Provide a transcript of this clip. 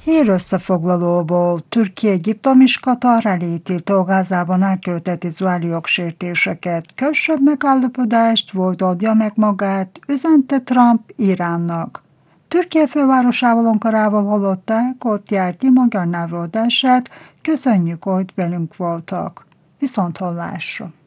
Hír összefoglalóból: Türkiye Egyiptom és Katar elé Gázában elkövetett izraeli jogsértéseket, kövesebb megállapodást volt adja meg magát, üzente Trump Iránnak. Türkiye fővárosával, Ankarával hallották, ott járt magyar nyelvadását, köszönjük, hogy velünk voltak. Viszonthallásra!